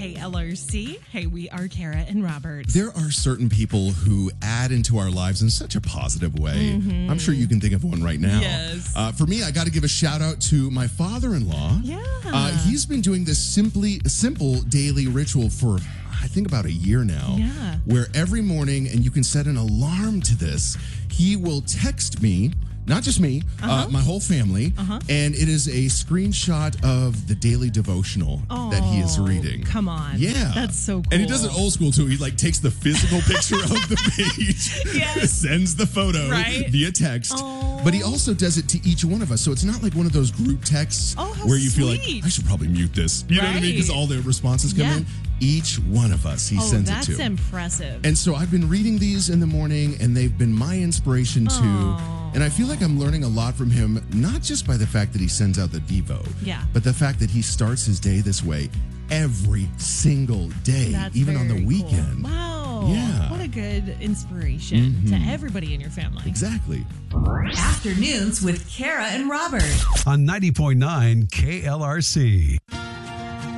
KLRC. Hey, we are Kara and Robert. There are certain people who add into our lives in such a positive way. I'm sure you can think of one right now. Yes. For me, I got to give a shout out to my father-in-law. Yeah. He's been doing this simple daily ritual for, I think, about a year now. Yeah. Where every morning, and you can set an alarm to this, he will text me. Not just me, my whole family. And it is a screenshot of the daily devotional that he is reading. Come on. Yeah. That's so cool. And he does it old school too. He takes the physical picture of the page, Yes. sends the photo via text. But he also does it to each one of us. So it's not like one of those group texts where you feel like, I should probably mute this. You know what I mean? Because all the responses come in. Each one of us, he sends it to. That's impressive. And so I've been reading these in the morning, and they've been my inspiration too. And I feel like I'm learning a lot from him, not just by the fact that he sends out the Devo, but the fact that he starts his day this way every single day, That's even on the very weekend. Cool. Wow. Yeah. What a good inspiration to everybody in your family. Exactly. Afternoons with Kara and Robert on 90.9 KLRC.